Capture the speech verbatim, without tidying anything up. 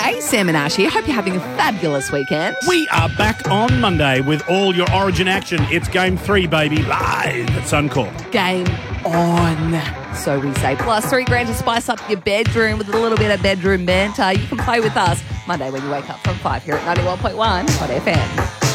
G'day, Sam and Ash here. Hope you're having a fabulous weekend. We are back on Monday with all your Origin action. It's game three, baby, live at Suncorp. Game on, so we say. Plus three grand to spice up your bedroom with a little bit of bedroom banter. You can play with us Monday when you wake up from five here at ninety-one point one Hot F M.